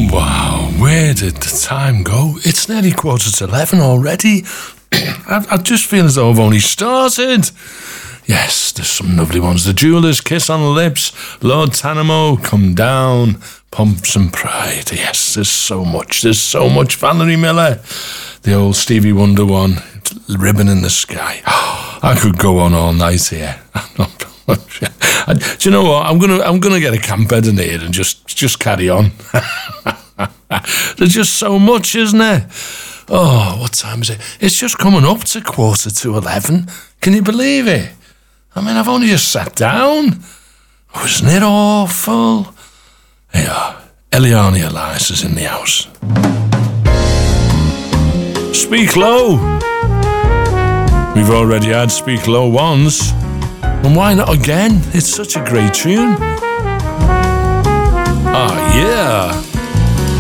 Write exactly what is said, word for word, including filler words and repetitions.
Wow, where did the time go? It's nearly quarter to eleven already. I, I just feel as though I've only started. Yes, there's some lovely ones. The Jewelers, Kiss on the Lips, Lord Tanamo, Come Down, Pumps and Pride. Yes, there's so much. There's so much. Valerie Miller, the old Stevie Wonder one, Ribbon in the Sky. I could go on all night here. Do you know what? I'm gonna I'm gonna get a camp bed in here and just just carry on. There's just so much, isn't there? Oh, what time is it? It's just coming up to quarter to eleven. Can you believe it? I mean, I've only just sat down. Wasn't it awful? Yeah, Eliane Elias is in the house. Speak Low. We've already had Speak Low once. And why not again? It's such a great tune. Ah, yeah.